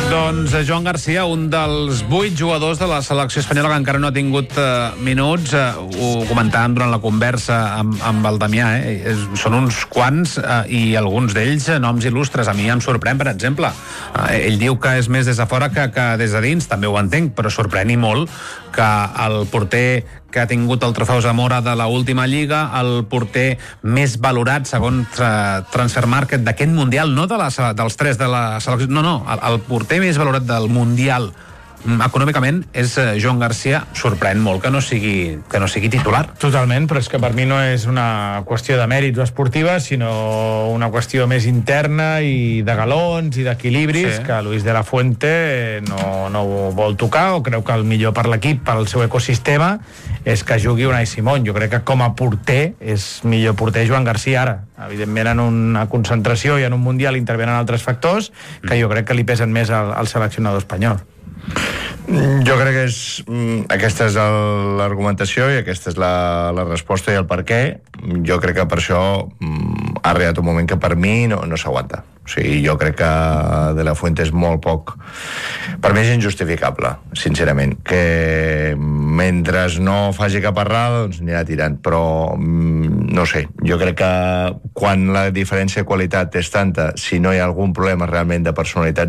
Doncs Joan Garcia, un dels 8 jugadors de la selecció espanyola que encara no ha tingut minuts, ho comentàvem durant la conversa amb el Damià, són uns quants i alguns d'ells noms il·lustres. A mi em sorprèn, per exemple, ell diu que és més des de fora que des de dins, també ho entenc, però sorprèn i molt que el porter que ha tingut el trofeu Zamora de l'última Lliga, el porter més valorat segons Transfer Market d'aquest Mundial, no dels 3 de la selecció, no, el porter més valorat del Mundial econòmicament és Joan Garcia. Sorprèn molt que no sigui titular. Totalment, però és que per mi no és una qüestió de mèrits esportiva, sinó una qüestió més interna i de galons i d'equilibris, sí, que Luis de la Fuente no ho vol tocar, o creu que el millor per l'equip, per al seu ecosistema, és que jugui Unai Simón. Jo crec que com a porter és millor porter Joan Garcia ara. Evidentment, en una concentració i en un Mundial intervenen altres factors que jo crec que li pesen més al seleccionador espanyol. Jo crec que aquesta és l'argumentació i aquesta és la resposta i el per què. Jo crec que per això ha arribat un moment que per mi no s'aguanta. O sigui, jo crec que De la Fuente és molt poc... Per mi és injustificable, sincerament, que mentre no faci cap errada, doncs anirà tirant, però no sé, jo crec que quan la diferència de qualitat és tanta, si no hi ha algun problema realment de personalitat